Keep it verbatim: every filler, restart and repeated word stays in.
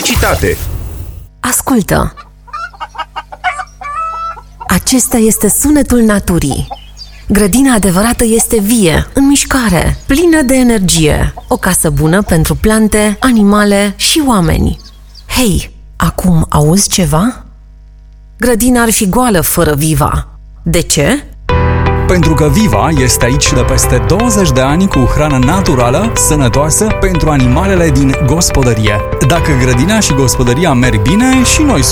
publicitate. Ascultă! Acesta este sunetul naturii. Grădina adevărată este vie, în mișcare, plină de energie. O casă bună pentru plante, animale și oameni. Hei, acum auzi ceva? Grădina ar fi goală fără Viva. De ce? Pentru că Viva este aici de peste douăzeci de ani cu hrană naturală, sănătoasă pentru animalele din gospodărie. Dacă grădina și gospodăria merg bine, și noi